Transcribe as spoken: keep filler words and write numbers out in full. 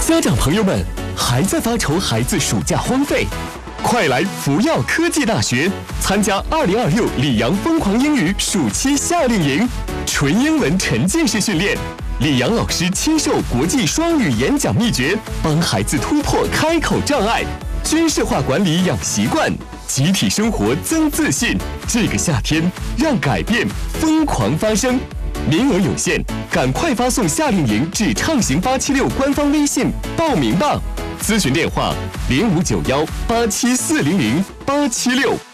家长朋友们，还在发愁孩子暑假荒废？快来福耀科技大学参加二零二六里昂疯狂英语暑期夏令营，纯英文沉浸式训练，里昂老师亲授国际双语演讲秘诀，帮孩子突破开口障碍，军事化管理养习惯，集体生活增自信。这个夏天，让改变疯狂发生。名额有限，赶快发送夏令营至畅行八七六官方微信报名吧。咨询电话：零五九幺八七四零零八七六。